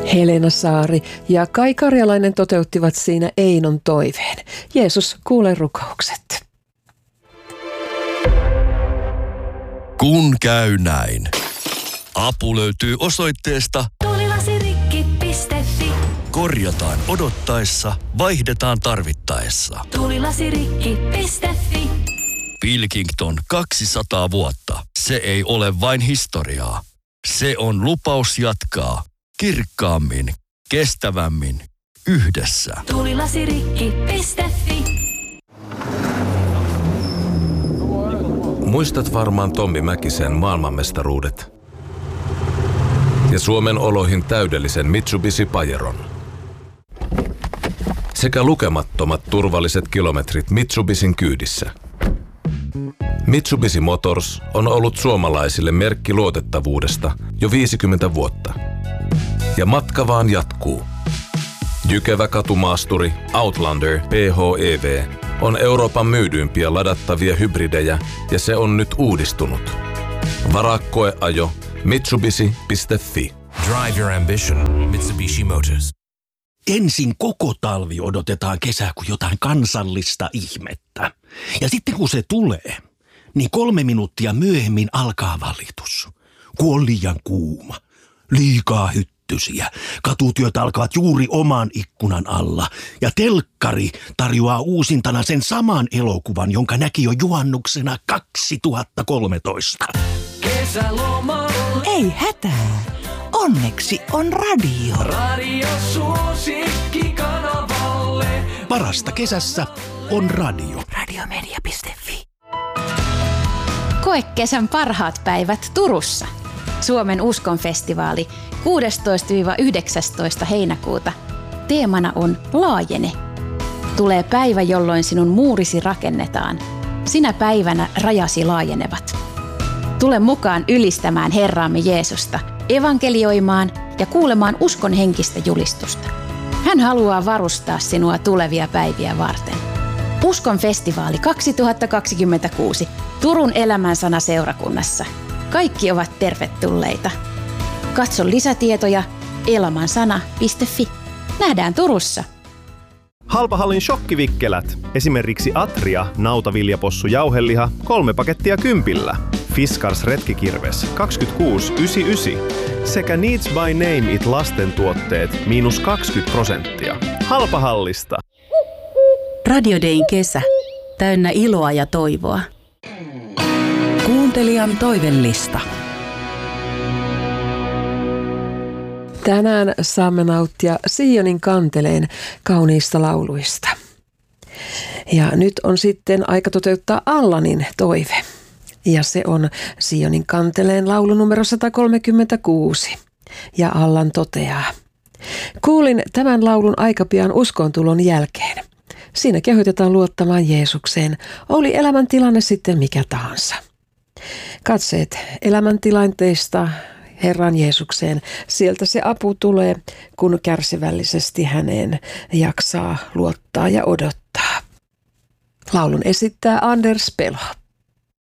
Helena Saari ja Kai Karjalainen toteuttivat siinä Einon toiveen. Jeesus, kuule rukoukset. Kun käy näin. Apu löytyy osoitteesta tulilasirikki.fi. Korjataan odottaessa, vaihdetaan tarvittaessa. Tulilasirikki.fi. Pilkington 200 vuotta. Se ei ole vain historiaa. Se on lupaus jatkaa kirkkaammin, kestävämmin, yhdessä. Tulilasirikki.fi. Muistat varmaan Tommi Mäkisen maailmanmestaruudet ja Suomen oloihin täydellisen Mitsubishi Pajeron. Sekä lukemattomat turvalliset kilometrit Mitsubishin kyydissä. Mitsubishi Motors on ollut suomalaisille merkki luotettavuudesta jo 50 vuotta. Ja matka vaan jatkuu. Jykevä katumaasturi Outlander PHEV on Euroopan myydyimpiä ladattavia hybridejä ja se on nyt uudistunut. Varaa koeajo Mitsubishi.fi. Drive your ambition. Mitsubishi Motors. Ensin koko talvi odotetaan kesää kuin jotain kansallista ihmettä. Ja sitten kun se tulee, niin 3 minuuttia myöhemmin alkaa valitus. Kun on liian kuuma, liikaa hyttysiä, katutyöt alkavat juuri oman ikkunan alla. Ja telkkari tarjoaa uusintana sen saman elokuvan, jonka näki jo juhannuksena 2013. Kesälomalla. Ei hätää. Onneksi on radio. Radio suosikkikanavalle. Parasta kesässä on radio. Radiomedia.fi. Koe kesän parhaat päivät Turussa. Suomen uskonfestivaali 16-19 heinäkuuta. Teemana on Laajene. Tulee päivä, jolloin sinun muurisi rakennetaan. Sinä päivänä rajasi laajenevat. Tule mukaan ylistämään Herraamme Jeesusta, evankelioimaan ja kuulemaan uskon henkistä julistusta. Hän haluaa varustaa sinua tulevia päiviä varten. Uskon festivaali 2026 Turun Elämänsana seurakunnassa. Kaikki ovat tervetulleita. Katso lisätietoja elamansana.fi. Nähdään Turussa. Halpahallin shokkivikkelät. Esimerkiksi Atria, nautaviljapossu jauheliha, 3 pakettia 10. Fiskars retkikirves 26,99 sekä Needs by Name It lastentuotteet -20%. Halpahallista. Radio Dayn kesä. Täynnä iloa ja toivoa. Kuuntelijan toivellista. Tänään saamme nauttia Sionin kanteleen kauniista lauluista. Ja nyt on sitten aika toteuttaa Allanin toive. Ja se on Sionin kanteleen laulu numero 136. Ja Allan toteaa: kuulin tämän laulun aika pian uskontulon jälkeen. Siinä kehotetaan luottamaan Jeesukseen, oli elämäntilanne sitten mikä tahansa. Katseet elämäntilanteista Herran Jeesukseen, sieltä se apu tulee, kun kärsivällisesti häneen jaksaa luottaa ja odottaa. Laulun esittää Anders Pelho.